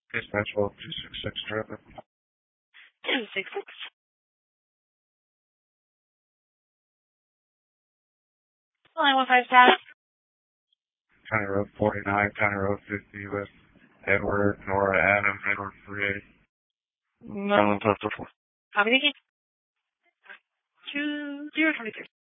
Dispatch 266 traffic. 266. Line 15 staff. County Road 49, County Road 50 with Edward, Nora, Adam, Edward 38. 91504. Copy, thank you. 2023.